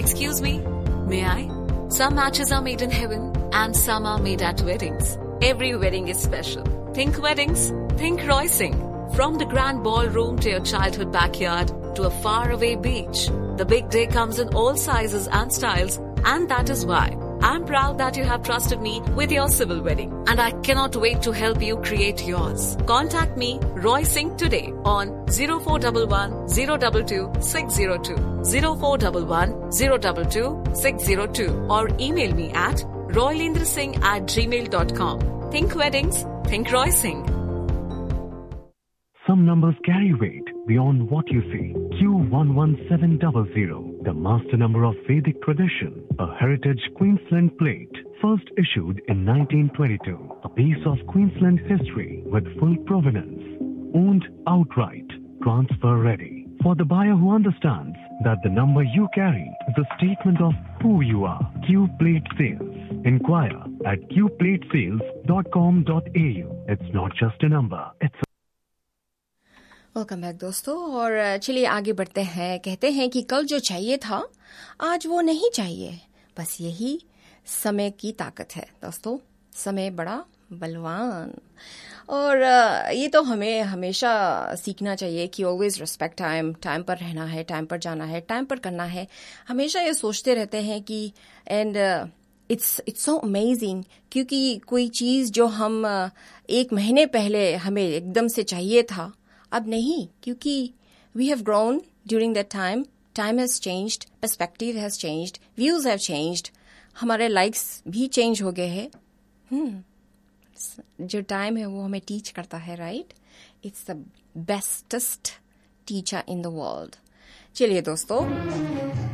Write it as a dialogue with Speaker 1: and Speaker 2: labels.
Speaker 1: Excuse me, may I? Some matches are made in heaven and some are made at weddings. Every wedding is special. Think weddings, think Roy Singh. From the grand ballroom to your childhood backyard to a faraway beach, the big day comes in all sizes and styles, and that is why I'm proud that you have trusted me with your civil wedding, and I cannot wait to help you create yours. Contact me, Roy Singh, today on 0411 022 602, 0411 022 602, or email me at roylendrasingh@gmail.com. Think weddings, think Roy Singh.
Speaker 2: Some numbers carry weight beyond what you see. Q11700, the master number of Vedic tradition, a heritage Queensland plate, first issued in 1922. A piece of Queensland history with full provenance, owned outright, transfer ready. For the buyer who understands that the number you carry is a statement of who you are. Q Plate Sales. Inquire at qplatesales.com.au. It's not just a number, it's
Speaker 3: welcome back दोस्तों। और चलिए आगे बढ़ते हैं। कहते हैं कि कल जो चाहिए था आज वो नहीं चाहिए, बस यही समय की ताकत है दोस्तों। समय बड़ा बलवान, और ये तो हमें हमेशा सीखना चाहिए कि ऑलवेज रिस्पेक्ट टाइम, टाइम पर रहना है, टाइम पर जाना है, टाइम पर करना है। हमेशा ये सोचते रहते हैं कि एंड इट्स सो अमेजिंग, क्योंकि कोई चीज जो हम एक महीने पहले हमें एकदम से चाहिए था अब नहीं, क्योंकि we have grown during that time. Time has changed, perspective has changed, views have changed, हमारे लाइक्स भी चेंज हो गए हैं। जो टाइम है वो हमें टीच करता है, right? It's the bestest teacher in the world. चलिए दोस्तों,